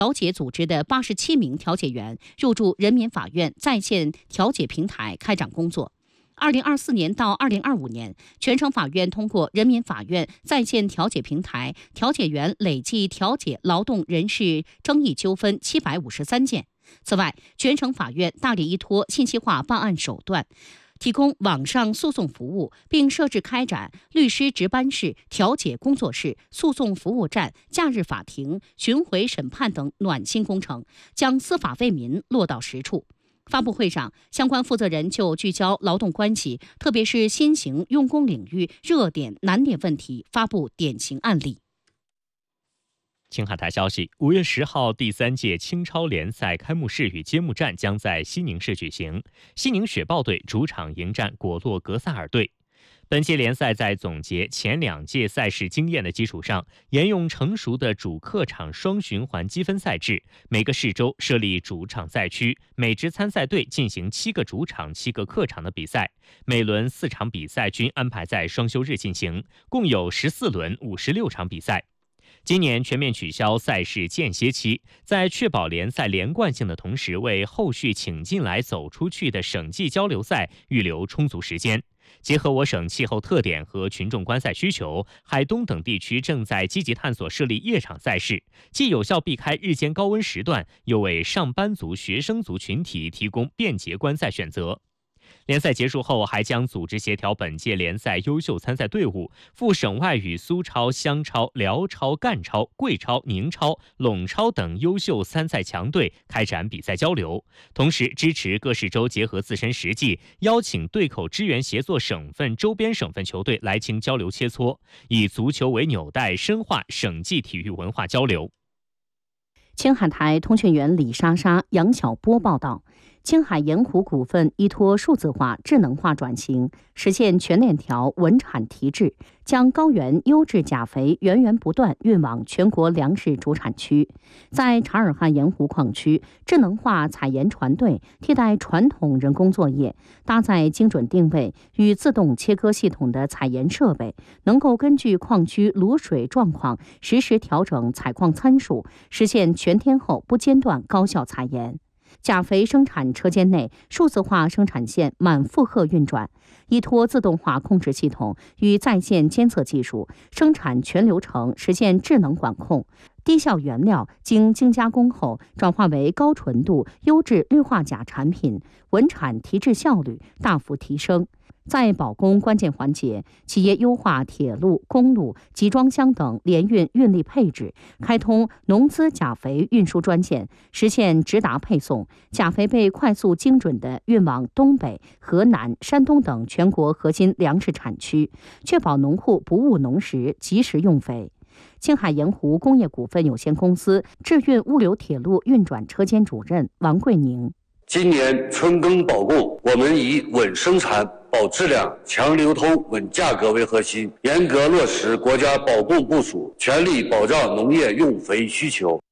调解组织的87名调解员入驻人民法院在线调解平台开展工作。2024年到2025年，全省法院通过人民法院在线调解平台，调解员累计调解劳动人事争议纠纷753件。此外，全省法院大力依托信息化办案手段，提供网上诉讼服务，并设置开展律师值班室、调解工作室、诉讼服务站、假日法庭、巡回审判等暖心工程，将司法为民落到实处。发布会上，相关负责人就聚焦劳动关系，特别是新型用工领域热点难点问题，发布典型案例。 青海台消息，5月10号第3届青超联赛开幕式与揭幕战将在西宁市举行。西宁雪豹队主场迎战果洛格萨尔队。本届联赛在总结前2届赛事经验的基础上，沿用成熟的主客场双循环积分赛制，每个市州设立主场赛区，每支参赛队进行7个主场、7个客场的比赛，每轮4场比赛均安排在双休日进行，共有14轮56场比赛。今年全面取消赛事间歇期，在确保联赛连贯性的同时，为后续请进来走出去的省际交流赛预留充足时间。结合我省气候特点和群众观赛需求，海东等地区正在积极探索设立夜场赛事，既有效避开日间高温时段，又为上班族、学生族群体提供便捷观赛选择。联赛结束后，还将组织协调本届联赛优秀参赛队伍，赴省外与苏超、湘超、辽超、赣超、贵超、宁超、陇超等优秀参赛强队开展比赛交流，同时支持各市州结合自身实际，邀请对口支援协作省份、周边省份球队来京交流切磋，以足球为纽带，深化省际体育文化交流。 青海台通讯员李莎莎、杨晓波报道。青海盐湖股份依托数字化、智能化转型，实现全链条稳产提质，将高原优质钾肥源源不断运往全国粮食主产区。在察尔汗盐湖矿区，智能化采盐船队替代传统人工作业，搭载精准定位与自动切割系统的采盐设备，能够根据矿区卤水状况实时调整采矿参数，实现全天候不间断高效采盐。钾肥生产车间内数字化生产线满负荷运转，依托自动化控制系统与在线监测技术，生产全流程实现智能管控。低效原料经精加工后转化为高纯度、优质氯化钾产品，稳产提质效率大幅提升。在保供关键环节，企业优化铁路、公路、集装箱等联运运力配置，开通农资钾肥运输专线，实现直达配送，钾肥被快速精准地运往东北、河南、山东等全国核心粮食产区，确保农户不误农时及时用肥。青海盐湖工业股份有限公司智运物流铁路运转车间主任王桂宁。 今年春耕保供，我们以稳生产、保质量、强流通、稳价格为核心，严格落实国家保供部署，全力保障农业用肥需求。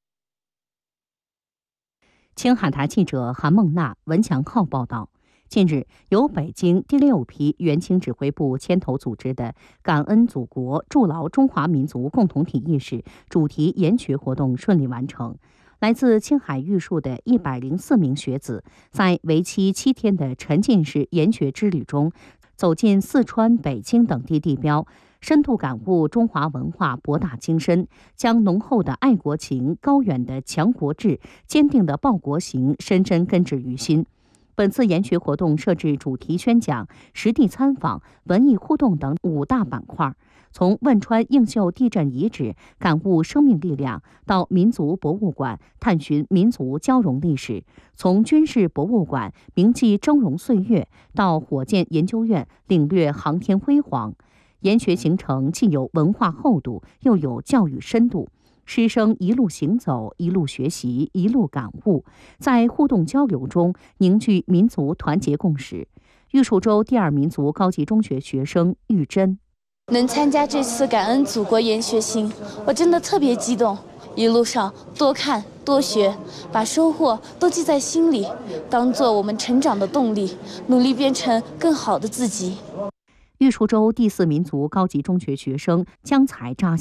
青海台记者韩梦娜、文强浩报道。近日，由北京第6批援青指挥部牵头组织的“感恩祖国，筑牢中华民族共同体意识”主题研学活动顺利完成。来自青海玉树的104名学子，在为期7天的沉浸式研学之旅中，走进四川、北京等地地标，深度感悟中华文化博大精深，将浓厚的爱国情、高远的强国志、坚定的报国行深深根植于心。本次研学活动设置主题宣讲、实地参访、文艺互动等5大板块，从汶川映秀地震遗址感悟生命力量，到民族博物馆探寻民族交融历史，从军事博物馆铭记峥嵘岁月，到火箭研究院领略航天辉煌。研学行程既有文化厚度，又有教育深度。师生一路行走，一路学习，一路感悟，在互动交流中凝聚民族团结共识。玉树州第2民族高级中学学生玉珍： 能参加这次感恩祖国研学行，我真的特别激动。一路上多看多学，把收获都记在心里，当做我们成长的动力，努力变成更好的自己。 玉树州第4民族高级中学学生江才扎西：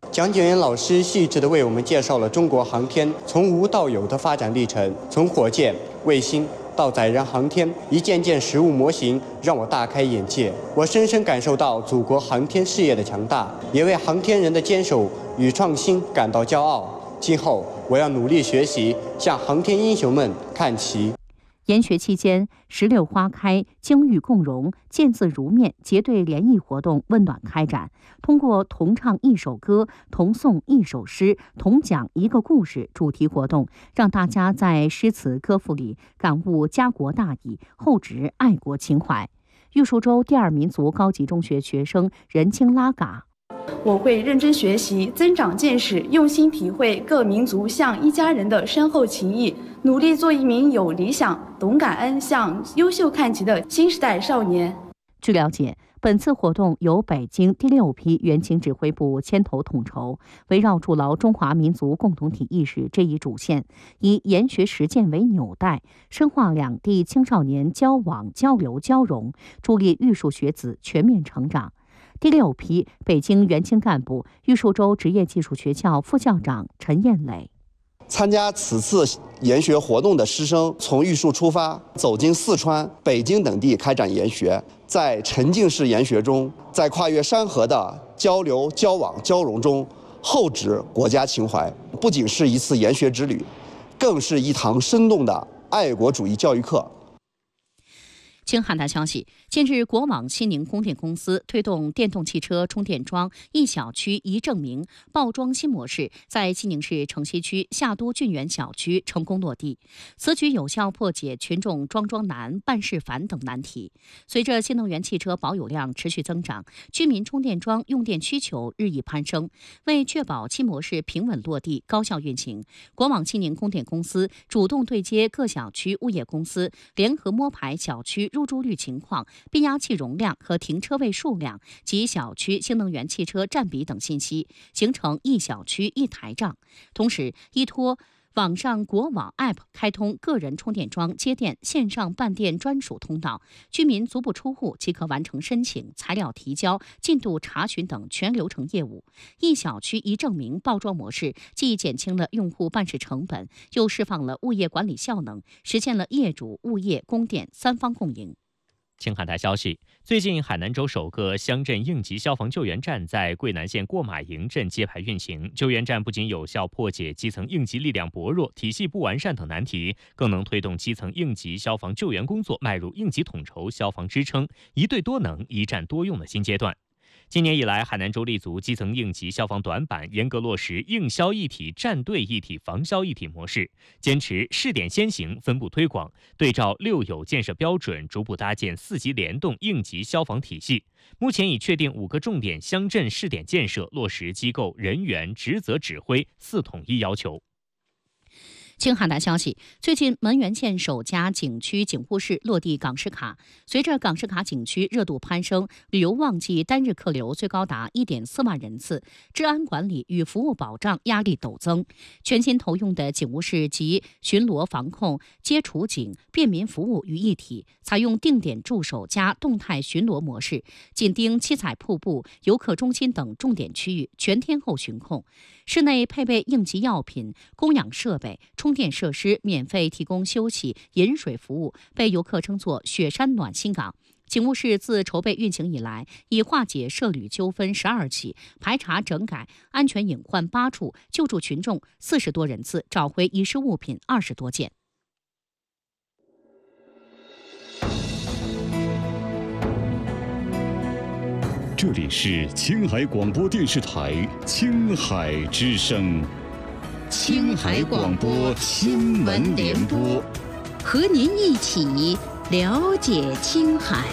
讲解员老师细致地为我们介绍了中国航天从无到有的发展历程，从火箭、卫星到载人航天，一件件实物模型让我大开眼界。我深深感受到祖国航天事业的强大，也为航天人的坚守与创新感到骄傲。今后我要努力学习，向航天英雄们看齐。 研学期间，石榴花开，京玉共融，见字如面结对联谊活动温暖开展。通过同唱一首歌、同诵一首诗、同讲一个故事主题活动，让大家在诗词歌赋里感悟家国大义，厚植爱国情怀。玉树州第2民族高级中学学生任清拉嘎。 我会认真学习，增长见识，用心体会各民族像一家人的深厚情谊，努力做一名有理想、懂感恩、向优秀看齐的新时代少年。 据了解，本次活动由北京第6批援情指挥部牵头统筹，围绕筑牢中华民族共同体意识这一主线，以研学实践为纽带，深化两地青少年交往、交流、交融，助力玉树学子全面成长。第6批北京援青干部、玉树州职业技术学校副校长陈彦磊。 参加此次研学活动的师生从玉树出发，走进四川、北京等地开展研学，在沉浸式研学中，在跨越山河的交流、交往、交融中，厚植国家情怀。不仅是一次研学之旅，更是一堂生动的爱国主义教育课。 经汉大消息，近日，国网西宁供电公司推动电动汽车充电桩一小区一证明报装新模式，在西宁市城西区夏都郡园小区成功落地。此举有效破解群众装难、办事繁等难题。随着新能源汽车保有量持续增长，居民充电桩用电需求日益攀升。为确保新模式平稳落地、高效运行，国网西宁供电公司主动对接各小区物业公司，联合摸排小区入住率情况、变压器容量和停车位数量及小区新能源汽车占比等信息，形成一小区一台账。同时，依托网上国网 App 开通个人充电桩接电线上办电专属通道，居民足不出户即可完成申请、材料提交、进度查询等全流程业务。一小区一证明报装模式既减轻了用户办事成本，又释放了物业管理效能，实现了业主、物业、供电三方共赢。 青海台消息，最近海南州首个乡镇应急消防救援站在桂南县过马营镇揭牌运行。救援站不仅有效破解基层应急力量薄弱、体系不完善等难题，更能推动基层应急消防救援工作迈入应急统筹、消防支撑、一队多能、一站多用的新阶段。今年以来，海南州立足基层应急消防短板，严格落实应消一体、站队一体、防消一体模式，坚持试点先行、分步推广，对照6有建设标准，逐步搭建4级联动应急消防体系。目前已确定5个重点乡镇试点建设，落实机构、人员、职责指挥4统一要求。经汉达消息，最近汶源县首家景区警务室落地港式卡。随着港式卡景区热度攀升，旅游旺季单日客流最高达1.4万人次，治安管理与服务保障压力陡增。全新投用的警务室集巡逻防控、接处警、便民服务于一体，采用定点驻守加动态巡逻模式，紧盯七彩瀑布、游客中心等重点区域，全天候巡控。室内配备应急药品、供氧设备、充电设施，免费提供休息、饮水服务，被游客称作雪山暖心港。警务室自筹备运行以来，已化解涉旅纠纷12起，排查整改安全隐患8处，救助群众40多人次，找回遗失物品20多件。 这里是青海广播电视台青海之声， 青海广播新闻联播，和您一起了解青海。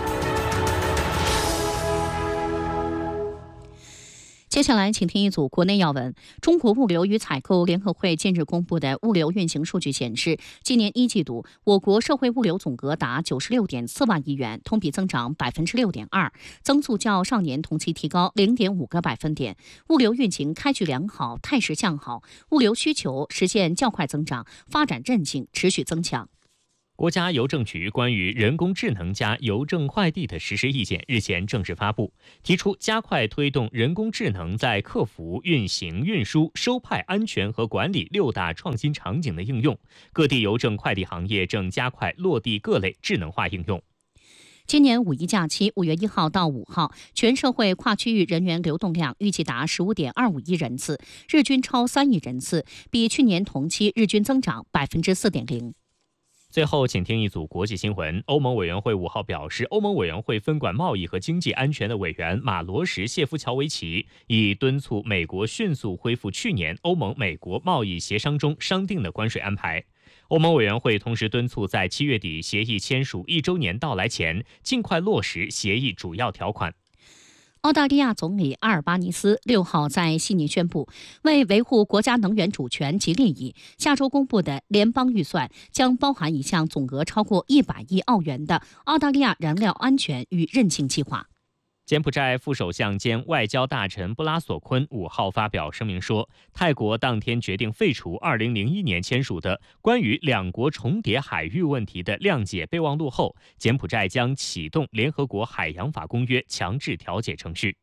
接下来，请听一组国内要闻。中国物流与采购联合会近日公布的物流运行数据显示，今年1季度，我国社会物流总额达96.4万亿元，同比增长6.2%，增速较上年同期提高0.5个百分点。物流运行开局良好，态势向好，物流需求实现较快增长，发展韧性持续增强。 国家邮政局关于人工智能加邮政快递的实施意见日前正式发布，提出加快推动人工智能在客服、运行、运输、收派、安全和管理6大创新场景的应用。各地邮政快递行业正加快落地各类智能化应用。 今年五一假期5月1号到5号，全社会跨区域人员流动量预计达15.25亿人次，日均超3亿人次，比去年同期日均增长4.0%。 最后，请听一组国际新闻。欧盟委员会5号表示，欧盟委员会分管贸易和经济安全的委员马罗什谢夫乔维奇已敦促美国迅速恢复去年欧盟美国贸易协商中商定的关税安排。欧盟委员会同时敦促在7月底协议签署1周年到来前，尽快落实协议主要条款。 澳大利亚总理阿尔巴尼斯6号在悉尼宣布，为维护国家能源主权及利益，下周公布的联邦预算将包含一项总额超过100亿澳元的澳大利亚燃料安全与韧性计划。 柬埔寨副首相兼外交大臣布拉索昆5号发表声明说，泰国当天决定废除2001年签署的关于两国重叠海域问题的谅解备忘录后，柬埔寨将启动联合国海洋法公约强制调解程序。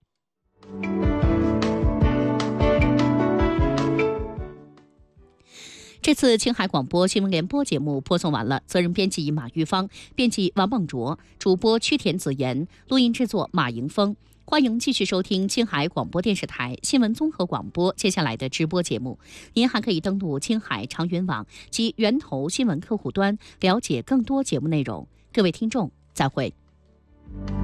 这次青海广播新闻联播节目播送完了，责任编辑马玉芳，编辑王梦卓，主播曲田子言，录音制作马迎峰。欢迎继续收听青海广播电视台新闻综合广播接下来的直播节目。您还可以登录青海长云网及源头新闻客户端，了解更多节目内容。各位听众，再会。